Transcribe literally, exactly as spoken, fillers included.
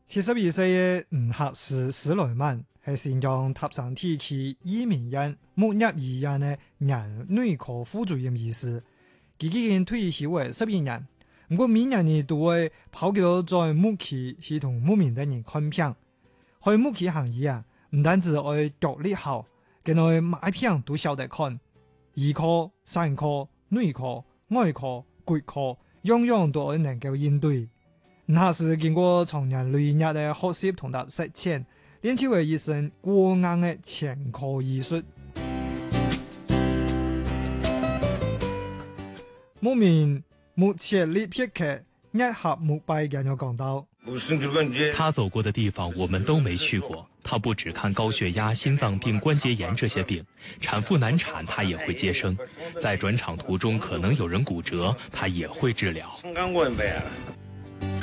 七十二歲嘅吳學士史萊曼係善陽塔山地區移民院木業醫院嘅眼內科副主任醫師，佢已經退休為十一年，不過每年呢都會跑到在木器系統牧民的人看病。開木器行業啊，唔單止愛腳力好，跟愛買病都曉得看，兒科、產科、內科、外科、骨科，樣樣都愛能夠應對。吳學士經過長年累月的學習同埋實踐，練就為一身過硬的前科醫術。牧民目前力撇客一合木拜嘅有講到， 他走過的地方我們都沒去過。他不只看高血壓、心臟病、關節炎這些病，產婦難產他也會接生，在轉場途中可能有人骨折，他也會治療。